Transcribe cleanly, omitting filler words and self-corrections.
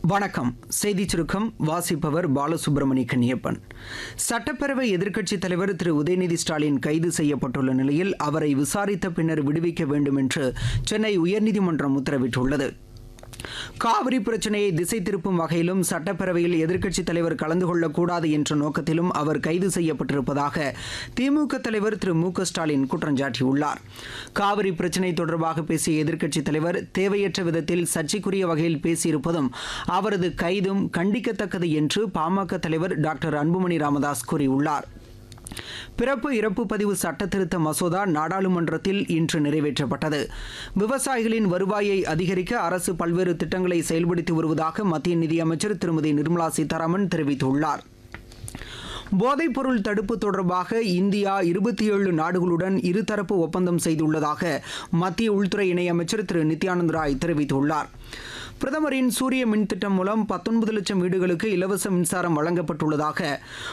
வணக்கம். செய்திச் சுருக்கம் வாசிப்பவர் பாலசுப்ரமணி கன்னியப்பன். சட்டப்பேரவை எதிர்க்கட்சித் தலைவர் திரு உதயநிதி ஸ்டாலின் கைது செய்யப்பட்டுள்ள நிலையில் அவரை விசாரித்த பின்னர் விடுவிக்க வேண்டும் என்று சென்னை உயர்நீதிமன்றம் உத்தரவிட்டுள்ளது. காவிரி பிரச்சினையை திசை திருப்பும் வகையிலும் சட்டப்பேரவையில் எதிர்க்கட்சித் தலைவர் கலந்து கொள்ளக்கூடாது என்ற நோக்கத்திலும் அவர் கைது செய்யப்பட்டிருப்பதாக திமுக தலைவர் திரு மு.க.ஸ்டாலின் குற்றம் சாட்டியுள்ளார். காவிரி பிரச்சினை தொடர்பாக பேசிய எதிர்க்கட்சித் தலைவர் தேவையற்ற விதத்தில் சர்ச்சைக்குரிய வகையில் பேசியிருப்பதும் அவரது கைதும் கண்டிக்கத்தக்கது என்று பாமக தலைவர் டாக்டர் அன்புமணி ராமதாஸ் கூறியுள்ளார். பிறப்பு இறப்பு பதிவு சட்ட திருத்த மசோதா நாடாளுமன்றத்தில் இன்று நிறைவேற்றப்பட்டது. விவசாயிகளின் வருவாயை அதிகரிக்க அரசு பல்வேறு திட்டங்களை செயல்படுத்தி வருவதாக மத்திய நிதியமைச்சர் திருமதி நிர்மலா சீதாராமன் தெரிவித்துள்ளார். போதைப்பொருள் தடுப்பு தொடர்பாக இந்தியா 27 நாடுகளுடன் இருதரப்பு ஒப்பந்தம் செய்துள்ளதாக மத்திய உள்துறை இணையமைச்சர் திரு நித்யானந்த் ராய் தெரிவித்துள்ளார். பிரதமரின் சூரிய மின் திட்டம் மூலம் 19 லட்சம் வீடுகளுக்கு இலவச மின்சாரம் வழங்கப்பட்டுள்ளதாக